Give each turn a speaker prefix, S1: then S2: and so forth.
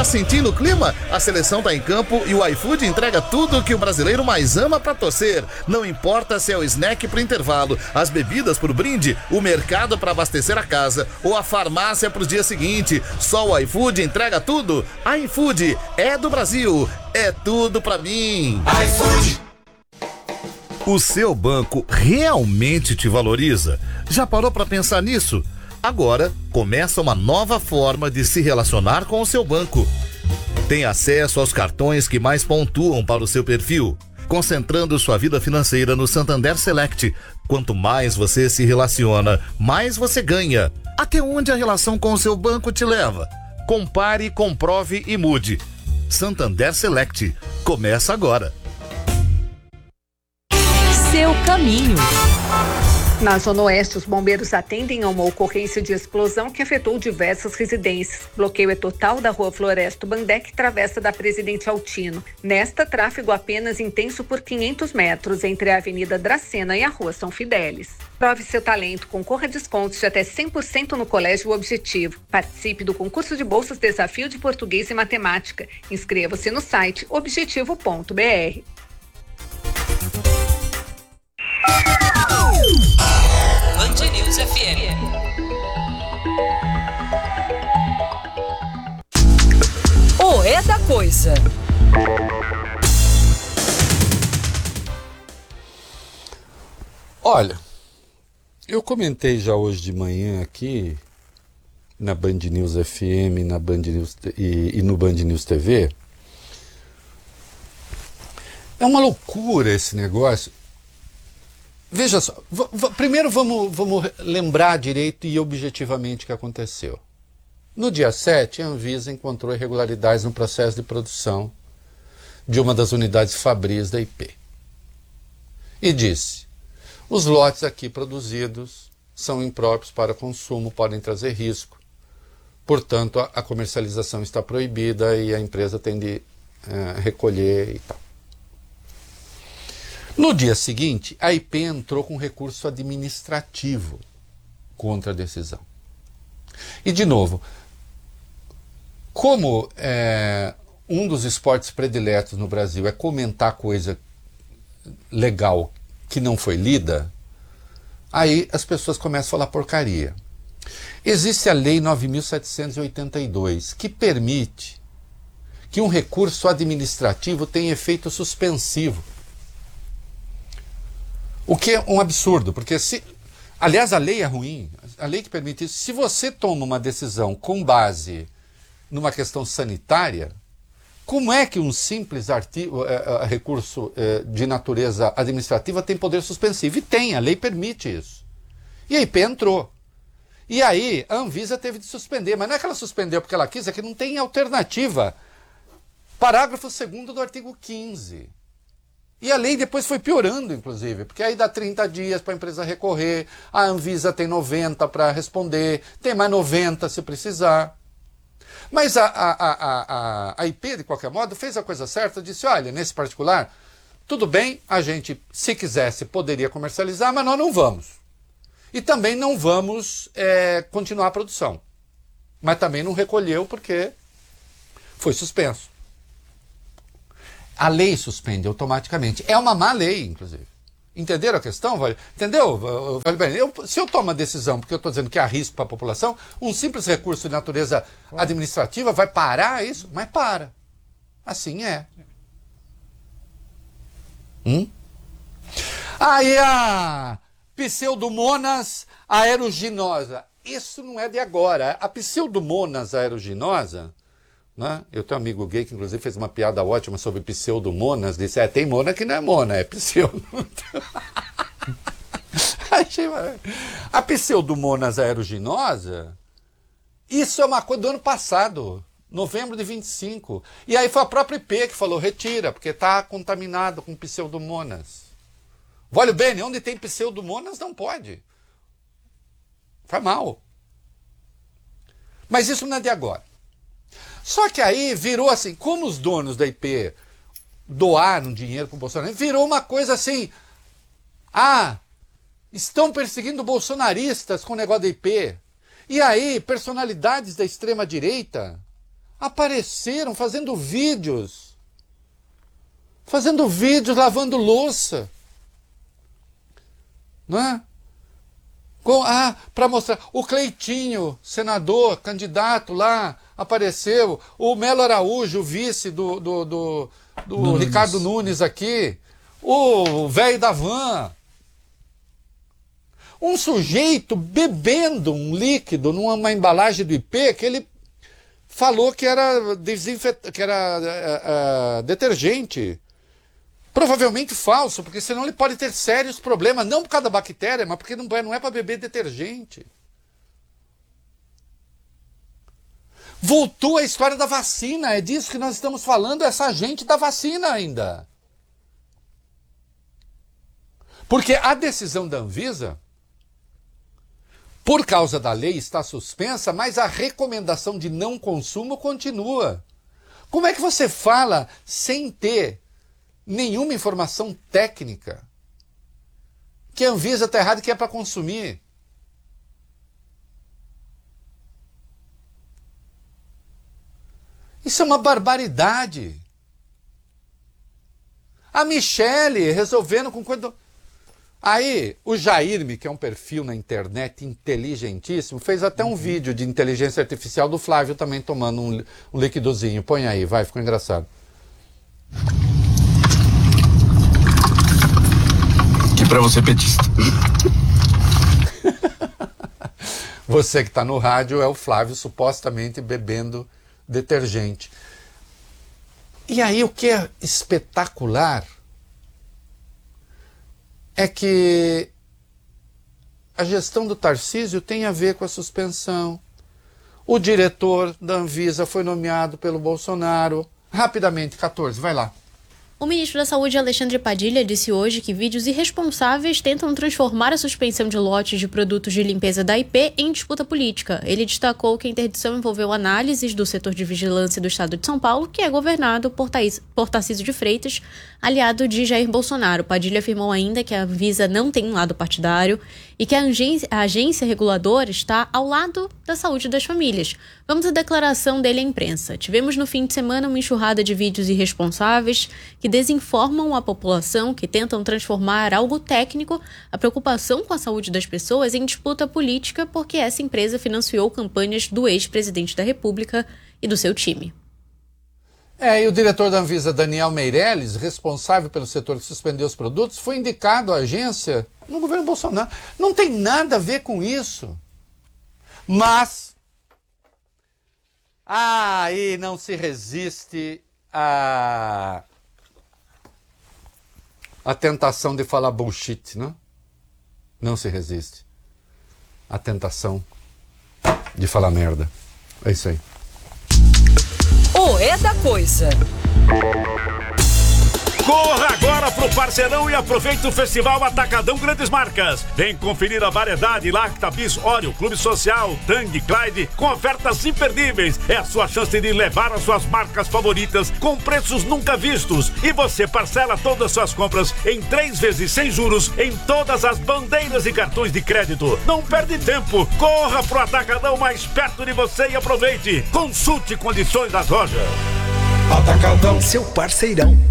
S1: sentindo o clima? A seleção tá em campo e o iFood entrega tudo que o brasileiro mais ama pra torcer. Não importa se é o snack pro intervalo, as bebidas pro brinde, o mercado pra abastecer a casa ou a farmácia pro dia seguinte. Só o iFood entrega tudo. iFood é do Brasil, é tudo pra mim. iFood. O seu banco realmente te valoriza? Já parou pra pensar nisso? Agora começa uma nova forma de se relacionar com o seu banco. Tem acesso aos cartões que mais pontuam para o seu perfil, concentrando sua vida financeira no Santander Select. Quanto mais você se relaciona, mais você ganha. Até onde a relação com o seu banco te leva? Compare, comprove e mude. Santander Select. Começa agora.
S2: Seu caminho.
S3: Na Zona Oeste, os bombeiros atendem a uma ocorrência de explosão que afetou diversas residências. Bloqueio é total da Rua Floresto Bandeck, travessa da Presidente Altino. Nesta, tráfego apenas intenso por 500 metros entre a Avenida Dracena e a Rua São Fidélis. Prove seu talento, concorra a descontos de até 100% no Colégio Objetivo. Participe do concurso de bolsas Desafio de Português e Matemática. Inscreva-se no site objetivo.br.
S2: Band News FM. O É da Coisa.
S4: Olha, eu comentei já hoje de manhã aqui na Band News FM, na Band News e no Band News TV. É uma loucura esse negócio. Veja só, primeiro vamos lembrar direito e objetivamente o que aconteceu. No dia 7, a Anvisa encontrou irregularidades no processo de produção de uma das unidades fabris da IP. E disse, os lotes aqui produzidos são impróprios para consumo, podem trazer risco. Portanto, a comercialização está proibida e a empresa tem de recolher e tal. No dia seguinte, a IP entrou com recurso administrativo contra a decisão. E, de novo, como um dos esportes prediletos no Brasil é comentar coisa legal que não foi lida, aí as pessoas começam a falar porcaria. Existe a Lei 9.782, que permite que um recurso administrativo tenha efeito suspensivo. O que é um absurdo, porque aliás, a lei é ruim, a lei que permite isso. Se você toma uma decisão com base numa questão sanitária, como é que um simples recurso de natureza administrativa tem poder suspensivo? E tem, a lei permite isso. E a IP entrou. E aí a Anvisa teve de suspender, mas não é que ela suspendeu porque ela quis, é que não tem alternativa. Parágrafo 2º do artigo 15. E a lei depois foi piorando, inclusive, porque aí dá 30 dias para a empresa recorrer, a Anvisa tem 90 para responder, tem mais 90 se precisar. Mas a IP, de qualquer modo, fez a coisa certa, disse, olha, nesse particular, tudo bem, a gente, se quisesse, poderia comercializar, mas nós não vamos. E também não vamos continuar a produção. Mas também não recolheu porque foi suspenso. A lei suspende automaticamente. É uma má lei, inclusive. Entenderam a questão? Entendeu? Se eu tomo uma decisão, porque eu estou dizendo que há risco para a população, um simples recurso de natureza administrativa vai parar isso? Mas para. Assim é. Aí a Pseudomonas aeruginosa. Isso não é de agora. A Pseudomonas aeruginosa... Né? Eu tenho um amigo gay que inclusive fez uma piada ótima sobre pseudomonas, disse, tem mona que não é mona, é pseudo. A pseudomonas aeruginosa, isso é uma coisa do ano passado, novembro de 25. E aí foi a própria IP que falou, retira, porque está contaminado com pseudomonas. Olha bem, onde tem pseudomonas não pode. Faz mal. Mas isso não é de agora. Só que aí virou assim, como os donos da IP doaram dinheiro para o Bolsonaro, virou uma coisa assim, estão perseguindo bolsonaristas com o negócio da IP. E aí, personalidades da extrema-direita apareceram fazendo vídeos lavando louça, não é? Para mostrar, o Cleitinho, senador, candidato lá, apareceu, o Melo Araújo, o vice do Ricardo Nunes aqui, o velho da van, um sujeito bebendo um líquido numa embalagem do IP que ele falou que era detergente. Provavelmente falso, porque senão ele pode ter sérios problemas, não por causa da bactéria, mas porque não é para beber detergente. Voltou a história da vacina, é disso que nós estamos falando, essa gente da vacina ainda. Porque a decisão da Anvisa, por causa da lei, está suspensa, mas a recomendação de não consumo continua. Como é que você fala sem ter nenhuma informação técnica que a Anvisa está errada e que é para consumir? Isso é uma barbaridade. A Michele resolvendo com quando... Aí, o Jairme, que é um perfil na internet inteligentíssimo, fez até um vídeo de inteligência artificial do Flávio também tomando um liquidozinho. Põe aí, vai, ficou engraçado.
S5: Que pra você, petista.
S4: Você que está no rádio é o Flávio supostamente bebendo detergente. E aí o que é espetacular é que a gestão do Tarcísio tem a ver com a suspensão. O diretor da Anvisa foi nomeado pelo Bolsonaro. Rapidamente, 14, vai lá.
S6: O ministro da Saúde, Alexandre Padilha, disse hoje que vídeos irresponsáveis tentam transformar a suspensão de lotes de produtos de limpeza da IP em disputa política. Ele destacou que a interdição envolveu análises do setor de vigilância do estado de São Paulo, que é governado por Tarcísio de Freitas, aliado de Jair Bolsonaro. Padilha afirmou ainda que a Anvisa não tem um lado partidário e que a agência reguladora está ao lado da saúde das famílias. Vamos à declaração dele à imprensa. Tivemos no fim de semana uma enxurrada de vídeos irresponsáveis que desinformam a população, que tentam transformar algo técnico, a preocupação com a saúde das pessoas, em disputa política, porque essa empresa financiou campanhas do ex-presidente da República e do seu time.
S4: E o diretor da Anvisa, Daniel Meirelles, responsável pelo setor que suspendeu os produtos, foi indicado à agência no governo Bolsonaro. Não tem nada a ver com isso. Mas aí não se resiste a tentação de falar bullshit, não? Não se resiste. A tentação de falar merda. É isso aí.
S2: O É da Coisa.
S7: Corra agora pro Parceirão e aproveite o Festival Atacadão Grandes Marcas. Vem conferir a variedade Lacta, Bis, Oreo, Clube Social, Tang, Clyde, com ofertas imperdíveis. É a sua chance de levar as suas marcas favoritas com preços nunca vistos. E você parcela todas as suas compras em 3 vezes sem juros em todas as bandeiras e cartões de crédito. Não perde tempo. Corra pro Atacadão mais perto de você e aproveite. Consulte condições das lojas.
S8: Atacadão, seu parceirão.